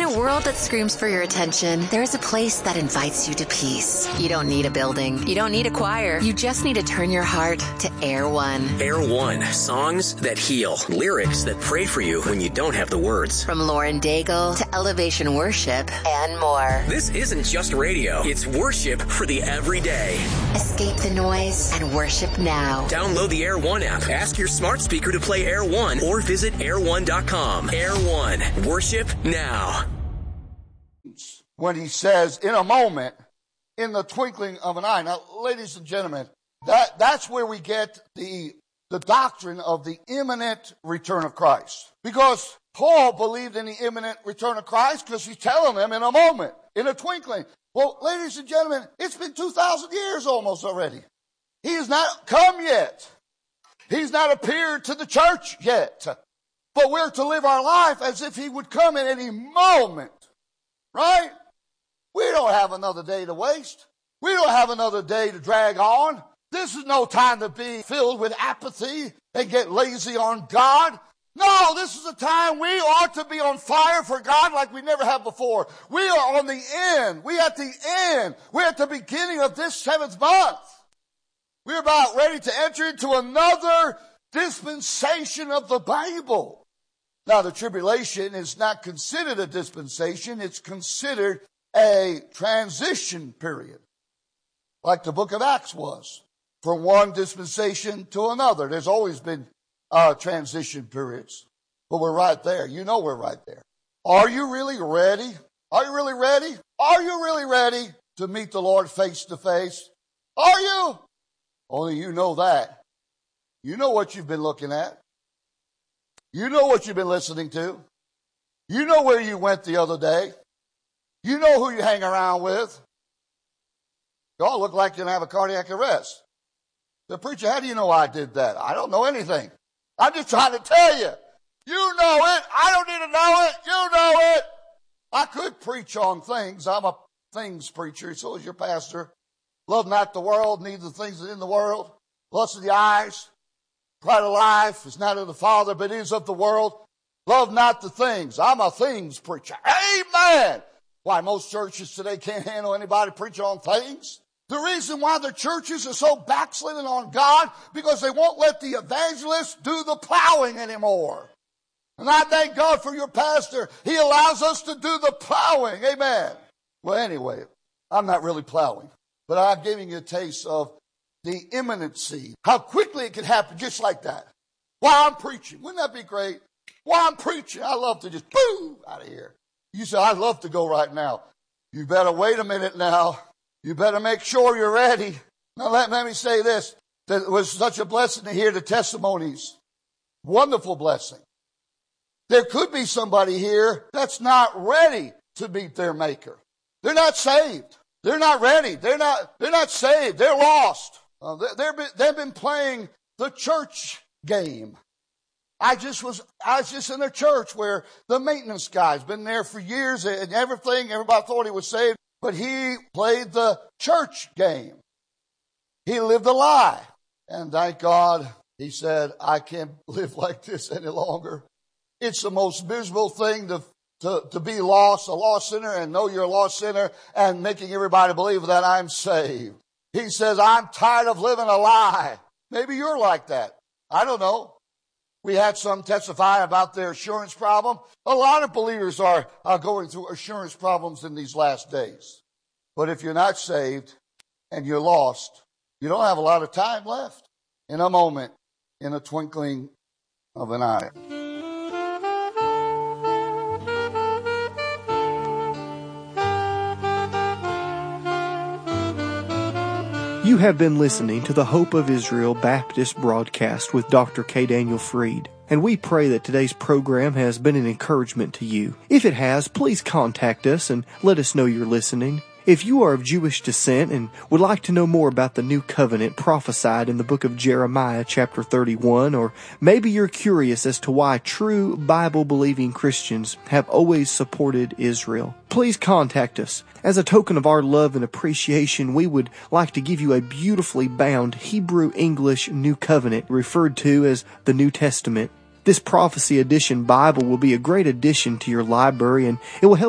a world that screams for your attention, there is a place that invites you to peace. You don't need a building. You don't need a choir. You just need to turn your heart to Air One. Air One. Songs that heal. Lyrics that pray for you when you don't have the words. From Lauren Daigle to Elevation Worship and more. This isn't just radio. It's worship for the everyday. Escape the noise and worship now. Download the Air One app. Ask your smart speaker to play Air One or visit air1.com. Air One. Worship now. When he says, in a moment, in the twinkling of an eye. Now, ladies and gentlemen, that's where we get the doctrine of the imminent return of Christ. Because Paul believed in the imminent return of Christ because he's telling them in a moment, in a twinkling. Well, ladies and gentlemen, it's been 2,000 years almost already. He has not come yet. He's not appeared to the church yet. But we're to live our life as if he would come at any moment. Right? We don't have another day to waste. We don't have another day to drag on. This is no time to be filled with apathy and get lazy on God. No, this is a time we ought to be on fire for God like we never have before. We are on the end. We're at the end. We're at the beginning of this 7th month. We're about ready to enter into another dispensation of the Bible. Now, the tribulation is not considered a dispensation. It's considered a transition period, like the book of Acts was, from one dispensation to another. There's always been transition periods, but we're right there. You know we're right there. Are you really ready? Are you really ready? Are you really ready to meet the Lord face to face? Are you? Only you know that. You know what you've been looking at. You know what you've been listening to. You know where you went the other day. You know who you hang around with. Y'all look like you're going to have a cardiac arrest. The preacher, how do you know I did that? I don't know anything. I'm just trying to tell you. You know it. I don't need to know it. You know it. I could preach on things. I'm a things preacher. So is your pastor. Love not the world, neither the things that are in the world. Lust of the eyes. Pride of life is not of the Father, but is of the world. Love not the things. I'm a things preacher. Amen. Why, most churches today can't handle anybody preaching on things. The reason why the churches are so backslidden on God, because they won't let the evangelists do the plowing anymore. And I thank God for your pastor. He allows us to do the plowing. Amen. Well, anyway, I'm not really plowing, but I'm giving you a taste of the imminency, how quickly it can happen just like that. While I'm preaching. Wouldn't that be great? While I'm preaching, I love to just boom out of here. You say, I'd love to go right now. You better wait a minute now. You better make sure you're ready. Now let me say this. That it was such a blessing to hear the testimonies. Wonderful blessing. There could be somebody here that's not ready to meet their Maker. They're not saved. They're not ready. They're not saved. They're lost. They've been playing the church game. I was just in a church where the maintenance guy's been there for years and everything. Everybody thought he was saved, but he played the church game. He lived a lie. And thank God, he said, I can't live like this any longer. It's the most miserable thing to be lost, a lost sinner, and know you're a lost sinner, and making everybody believe that I'm saved. He says, I'm tired of living a lie. Maybe you're like that. I don't know. We had some testify about their assurance problem. A lot of believers are going through assurance problems in these last days. But if you're not saved and you're lost, you don't have a lot of time left. In a moment, in a twinkling of an eye. You have been listening to the Hope of Israel Baptist broadcast with Dr. K. Daniel Fried, and we pray that today's program has been an encouragement to you. If it has, please contact us and let us know you're listening. If you are of Jewish descent and would like to know more about the new covenant prophesied in the book of Jeremiah chapter 31, or maybe you're curious as to why true Bible-believing Christians have always supported Israel, please contact us. As a token of our love and appreciation, we would like to give you a beautifully bound Hebrew-English New Covenant referred to as the New Testament. This Prophecy Edition Bible will be a great addition to your library, and it will help